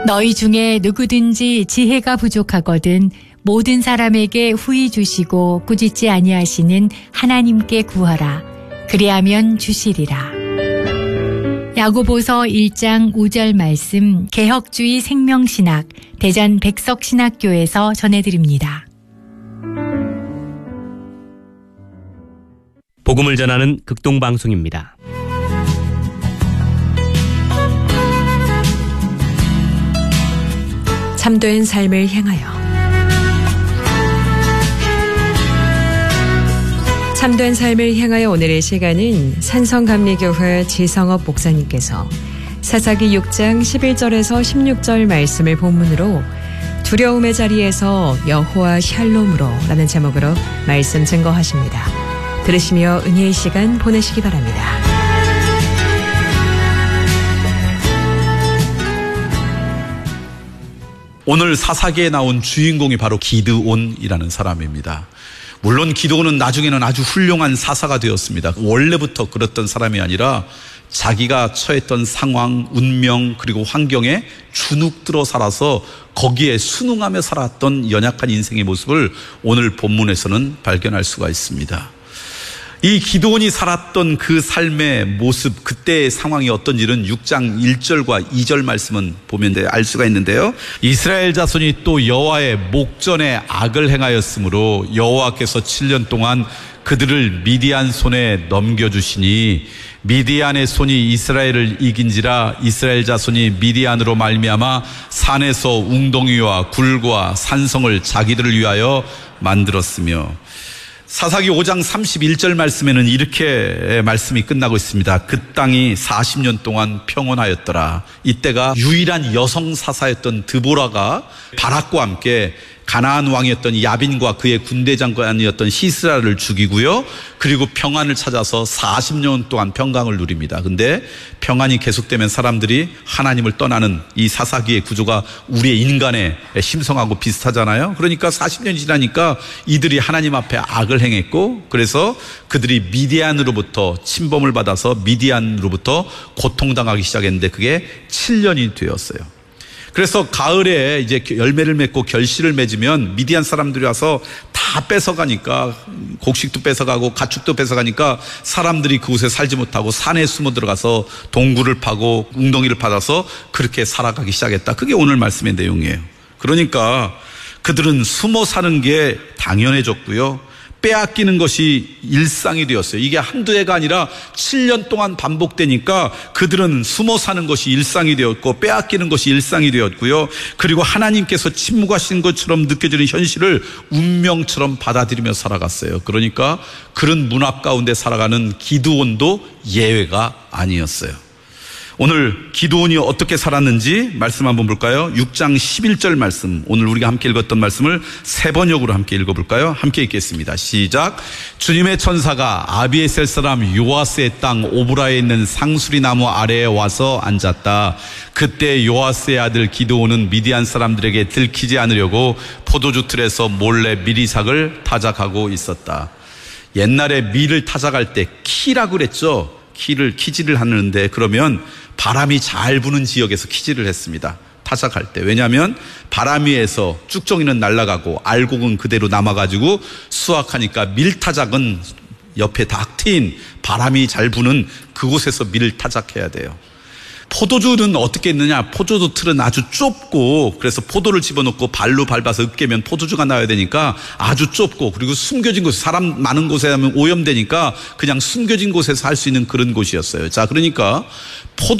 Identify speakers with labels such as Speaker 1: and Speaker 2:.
Speaker 1: 너희 중에 누구든지 지혜가 부족하거든 모든 사람에게 후히 주시고 꾸짖지 아니하시는 하나님께 구하라. 그리하면 주시리라. 야고보서 1장 5절 말씀 개혁주의 생명신학 대전 백석신학교에서 전해드립니다.
Speaker 2: 복음을 전하는 극동방송입니다.
Speaker 3: 참된 삶을 향하여 참된 삶을 향하여 오늘의 시간은 산성감리교회 지성업 목사님께서 사사기 6장 11절에서 16절 말씀을 본문으로 두려움의 자리에서 여호와 샬롬으로 라는 제목으로 말씀 증거하십니다. 들으시며 은혜의 시간 보내시기 바랍니다.
Speaker 4: 오늘 사사기에 나온 주인공이 바로 기드온이라는 사람입니다. 물론 기드온은 나중에는 아주 훌륭한 사사가 되었습니다. 원래부터 그랬던 사람이 아니라 자기가 처했던 상황, 운명 그리고 환경에 주눅들어 살아서 거기에 순응하며 살았던 연약한 인생의 모습을 오늘 본문에서는 발견할 수가 있습니다. 이 기드온이 살았던 그 삶의 모습, 그때의 상황이 어떤지는 6장 1절과 2절 말씀은 보면 알 수가 있는데요. 이스라엘 자손이 또 여호와의 목전에 악을 행하였으므로 여호와께서 7년 동안 그들을 미디안 손에 넘겨주시니 미디안의 손이 이스라엘을 이긴지라 이스라엘 자손이 미디안으로 말미암아 산에서 웅덩이와 굴과 산성을 자기들을 위하여 만들었으며, 사사기 5장 31절 말씀에는 이렇게 말씀이 끝나고 있습니다. 그 땅이 40년 동안 평온하였더라. 이때가 유일한 여성 사사였던 드보라가 바락과 함께 가나안 왕이었던 야빈과 그의 군대 장관이었던 시스라를 죽이고요. 그리고 평안을 찾아서 40년 동안 평강을 누립니다. 근데 평안이 계속되면 사람들이 하나님을 떠나는 이 사사기의 구조가 우리의 인간의 심성하고 비슷하잖아요. 그러니까 40년이 지나니까 이들이 하나님 앞에 악을 행했고, 그래서 그들이 미디안으로부터 침범을 받아서 미디안으로부터 고통당하기 시작했는데 그게 7년이 되었어요. 그래서 가을에 이제 열매를 맺고 결실을 맺으면 미디안 사람들이 와서 다 뺏어가니까, 곡식도 뺏어가고 가축도 뺏어가니까 사람들이 그곳에 살지 못하고 산에 숨어 들어가서 동굴을 파고 웅덩이를 파서 그렇게 살아가기 시작했다. 그게 오늘 말씀의 내용이에요. 그러니까 그들은 숨어 사는 게 당연해졌고요. 빼앗기는 것이 일상이 되었어요. 이게 한두 해가 아니라 7년 동안 반복되니까 그들은 숨어 사는 것이 일상이 되었고 빼앗기는 것이 일상이 되었고요. 그리고 하나님께서 침묵하신 것처럼 느껴지는 현실을 운명처럼 받아들이며 살아갔어요. 그러니까 그런 문화 가운데 살아가는 기드온도 예외가 아니었어요. 오늘 기드온이 어떻게 살았는지 말씀 한번 볼까요? 6장 11절 말씀, 오늘 우리가 함께 읽었던 말씀을 세 번역으로 함께 읽어볼까요? 함께 읽겠습니다. 시작. 주님의 천사가 아비에셀 사람 요아스의 땅 오브라에 있는 상수리 나무 아래에 와서 앉았다. 그때 요아스의 아들 기드온은 미디안 사람들에게 들키지 않으려고 포도주 틀에서 몰래 미리삭을 타작하고 있었다. 옛날에 밀을 타작할 때 키라고 그랬죠. 키질을 하는데, 그러면 바람이 잘 부는 지역에서 키질을 했습니다. 타작할 때. 왜냐하면 바람 위에서 쭉정이는 날아가고 알곡은 그대로 남아가지고 수확하니까 밀타작은 옆에 딱 트인 바람이 잘 부는 그곳에서 밀을 타작해야 돼요. 포도주는 어떻게 했느냐? 포도주 틀은 아주 좁고, 그래서 포도를 집어넣고 발로 밟아서 으깨면 포도주가 나와야 되니까 아주 좁고, 그리고 숨겨진 곳, 사람 많은 곳에 하면 오염되니까 그냥 숨겨진 곳에서 할 수 있는 그런 곳이었어요. 자, 그러니까